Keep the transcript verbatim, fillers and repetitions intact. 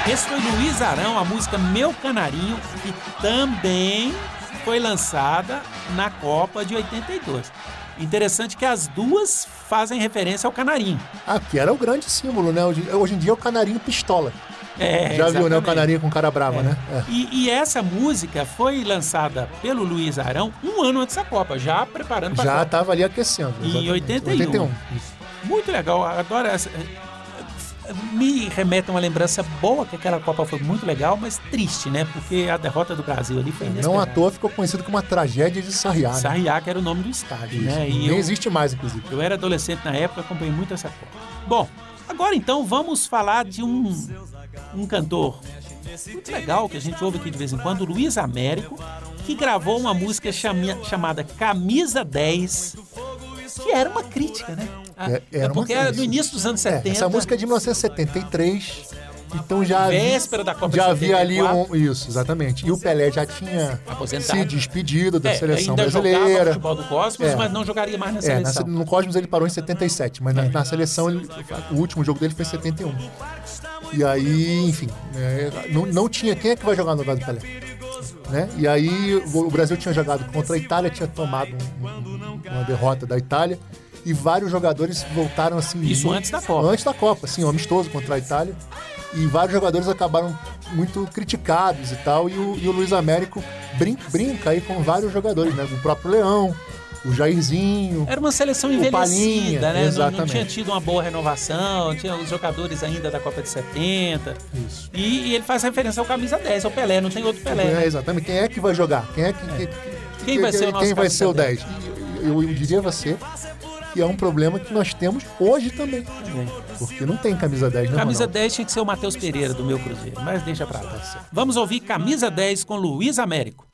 Esse foi Luiz Arão, a música Meu Canarinho, que também foi lançada na Copa de oitenta e dois. Interessante que as duas fazem referência ao canarinho. Ah, que era o grande símbolo, né? Hoje, hoje em dia é o canarinho pistola. É, Já exatamente. viu, né? O canarinho com cara brava, é. né? É. E, e essa música foi lançada pelo Luiz Arão um ano antes da Copa, já preparando para a Já Copa. estava ali aquecendo. Em oitenta e um. oitenta e um. Muito legal, adoro essa. Me remete a uma lembrança boa, que aquela Copa foi muito legal, mas triste, né? Porque a derrota do Brasil ali foi inesperada. Não à toa ficou conhecido como uma tragédia de Sarriá. Né? Sarriá, que era o nome do estádio, Isso. né? E Nem eu, existe mais, inclusive. eu era adolescente na época, acompanhei muito essa Copa. Bom, agora então vamos falar de um, um cantor muito legal que a gente ouve aqui de vez em quando, Luiz Américo, que gravou uma música chama, chamada Camisa dez, que era uma crítica, né? É, era porque uma era no início dos anos setenta. É, essa música é de mil novecentos e setenta e três, então já véspera da Copa já de havia ali setenta e um, isso, exatamente. E o Pelé já tinha aposentado, se despedido da é, seleção ainda brasileira. Jogava futebol do Cosmos, É. mas não jogaria mais na É, seleção. na, no Cosmos ele parou em setenta e sete, mas na, É. na seleção ele, o último jogo dele foi em setenta e um. E aí, enfim, é, não, não tinha quem é que vai jogar no lugar do Pelé. Né? E aí o, o Brasil tinha jogado contra a Itália, tinha tomado um, um, uma derrota da Itália. E vários jogadores voltaram assim... Isso muito, antes da Copa. Antes da Copa, assim, um amistoso contra a Itália. E vários jogadores acabaram muito criticados e tal. E o, e o Luiz Américo brinca, brinca aí com vários jogadores, né? O próprio Leão, o Jairzinho... Era uma seleção o envelhecida, Palinha, né? Não, não exatamente. tinha tido uma boa renovação, tinha os jogadores ainda da Copa de setenta. Isso. E, e ele faz referência ao camisa dez, ao Pelé, não tem outro Pelé. É, né? exatamente. Quem é que vai jogar? Quem é que... É. que Quem vai ser o nosso Quem vai camisa ser o dez? dez? Eu, eu diria você... que é um problema que nós temos hoje também. Porque não tem camisa dez, né, Camisa Ronaldo? dez tinha que ser o Matheus Pereira do meu Cruzeiro, mas deixa pra lá. Vamos ouvir Camisa dez com Luiz Américo.